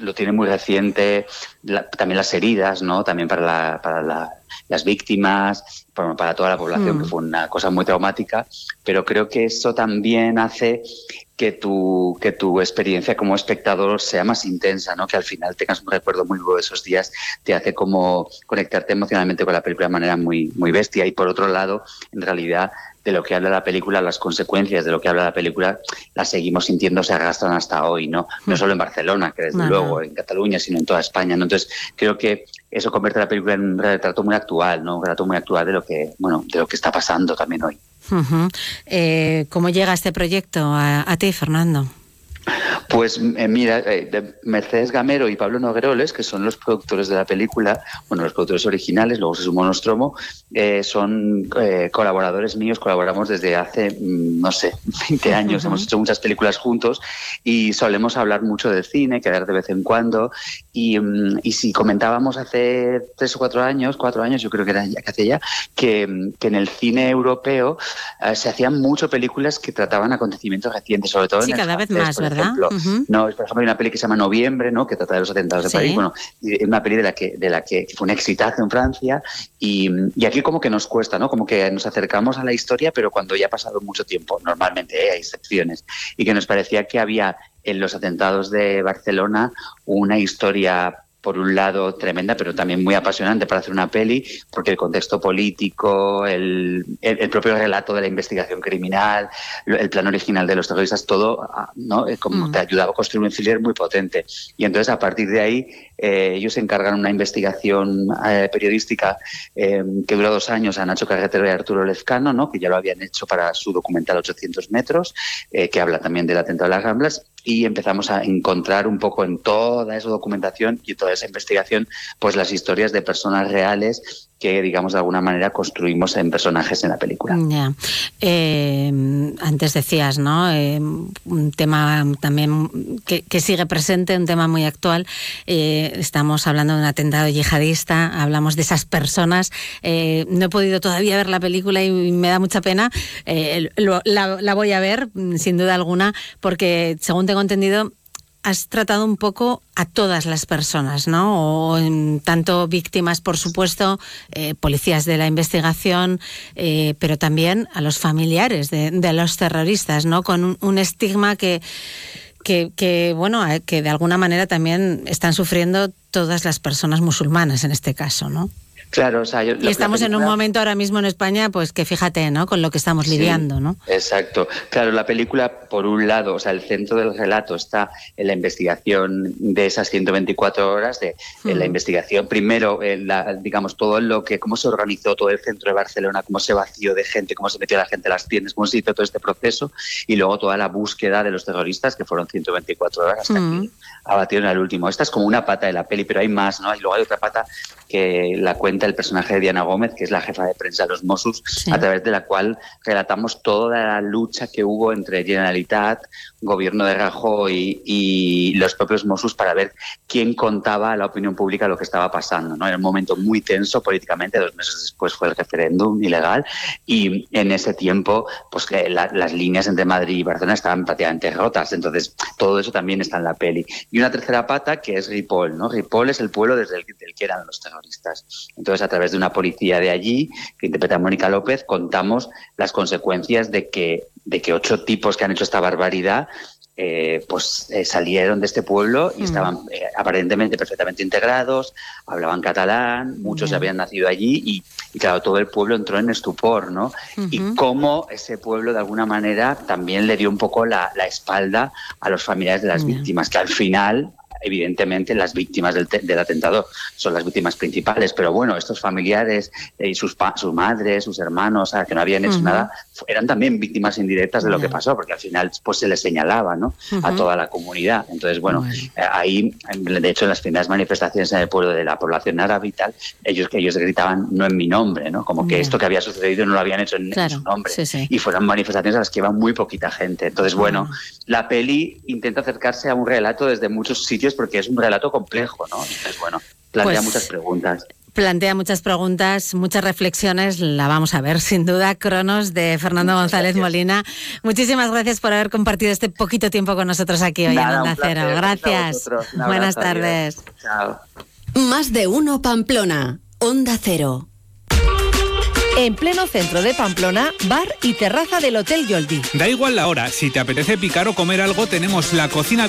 lo tiene muy reciente, también las heridas, ¿no? También para las víctimas, para toda la población, que fue una cosa muy traumática, pero creo que eso también hace que tu experiencia como espectador sea más intensa, ¿no? Que al final tengas un recuerdo muy vivo de esos días, te hace como conectarte emocionalmente con la película de manera muy, muy bestia. Y por otro lado, en realidad, de lo que habla la película, las consecuencias de lo que habla la película, las seguimos sintiendo, se arrastran hasta hoy, ¿no? No solo en Barcelona, que desde luego, en Cataluña, sino en toda España, ¿no? Entonces, creo que eso convierte la película en un retrato muy actual, ¿no? Un retrato muy actual de lo que está pasando también hoy. ¿Cómo llega este proyecto a ti, Fernando? Pues mira, Mercedes Gamero y Pablo Nogueroles, que son los productores de la película, bueno, los productores originales, luego se sumó Nostromo, son colaboradores míos, colaboramos desde hace, no sé, 20 años, hemos hecho muchas películas juntos y solemos hablar mucho de cine, quedar de vez en cuando, y si comentábamos hace 3 o 4 años, yo creo que era ya, que en el cine europeo se hacían mucho películas que trataban acontecimentos recientes, sobre todo en el cada francés, vez más, por ¿verdad? ejemplo. No, por ejemplo, hay una peli que se llama Noviembre, ¿no? Que trata de los atentados de París. Bueno, es una peli de la que fue un exitazo en Francia y aquí como que nos cuesta, ¿no? Como que nos acercamos a la historia, pero cuando ya ha pasado mucho tiempo, normalmente hay excepciones, y que nos parecía que había en los atentados de Barcelona una historia, por un lado, tremenda, pero también muy apasionante para hacer una peli, porque el contexto político, el propio relato de la investigación criminal, el plan original de los terroristas, todo, ¿no? Como te ayudaba a construir un thriller muy potente. Y entonces, a partir de ahí, ellos encargan una investigación periodística que duró 2 años a Nacho Carretero y a Arturo Lezcano, ¿no? Que ya lo habían hecho para su documental 800 metros, que habla también del atentado de las Ramblas, y empezamos a encontrar un poco en toda esa documentación y toda esa investigación, pues las historias de personas reales que, digamos, de alguna manera construimos en personajes en la película. Ya. Antes decías, ¿no? Un tema también que sigue presente, un tema muy actual. Estamos hablando de un atentado yihadista, hablamos de esas personas. No he podido todavía ver la película y me da mucha pena. La voy a ver, sin duda alguna, porque, según tengo entendido, has tratado un poco a todas las personas, ¿no? O tanto víctimas, por supuesto, policías de la investigación, pero también a los familiares de los terroristas, ¿no? Con un estigma que de alguna manera también están sufriendo todas las personas musulmanas en este caso, ¿no? Claro, o sea, y estamos en un momento ahora mismo en España, pues que fíjate, ¿no? Con lo que estamos lidiando, ¿no? Exacto. Claro, la película, por un lado, o sea, el centro del relato está en la investigación de esas 124 horas, de la investigación, primero, digamos, todo lo que, cómo se organizó todo el centro de Barcelona, cómo se vació de gente, cómo se metió la gente a las tiendas, cómo se hizo todo este proceso, y luego toda la búsqueda de los terroristas, que fueron 124 horas hasta que abatieron al último. Esta es como una pata de la peli, pero hay más, ¿no? Y luego hay otra pata que la cuenta el personaje de Diana Gómez, que es la jefa de prensa de los Mossos, a través de la cual relatamos toda la lucha que hubo entre Generalitat, gobierno de Rajoy y los propios Mossos para ver quién contaba a la opinión pública lo que estaba pasando, ¿no? Era un momento muy tenso políticamente. 2 meses después fue el referéndum ilegal y en ese tiempo pues las líneas entre Madrid y Barcelona estaban prácticamente rotas. Entonces todo eso también está en la peli. Y una tercera pata que es Ripoll, ¿no? Ripoll es el pueblo desde el que eran los terroristas. Entonces, a través de una policía de allí, que interpreta a Mónica López, contamos las consecuencias de que 8 tipos que han hecho esta barbaridad salieron de este pueblo y estaban aparentemente perfectamente integrados, hablaban catalán, muchos ya habían nacido allí y claro, todo el pueblo entró en estupor, ¿no? Y cómo ese pueblo de alguna manera también le dio un poco la espalda a los familiares de las víctimas, que al final, evidentemente, las víctimas del atentado son las víctimas principales, pero bueno, estos familiares y sus madres, sus hermanos, que no habían hecho nada, eran también víctimas indirectas de lo que pasó, porque al final pues se les señalaba, ¿no? A toda la comunidad. Entonces, bueno, ahí, de hecho, en las primeras manifestaciones en el pueblo de la población árabe y tal, ellos gritaban no en mi nombre, ¿no? Como que esto que había sucedido no lo habían hecho en su nombre. Y fueron manifestaciones a las que iba muy poquita gente. Entonces, bueno, la peli intenta acercarse a un relato desde muchos sitios porque es un relato complejo, ¿no? Entonces, bueno, plantea muchas preguntas. plantea muchas preguntas, muchas reflexiones. La vamos a ver, sin duda. Cronos, de Fernando González Molina. Muchísimas gracias por haber compartido este poquito tiempo con nosotros aquí hoy en Onda Cero. Gracias. Buenas tardes. Chao. Más de uno Pamplona. Onda Cero. En pleno centro de Pamplona, bar y terraza del Hotel Yoldi. Da igual la hora, si te apetece picar o comer algo, tenemos la cocina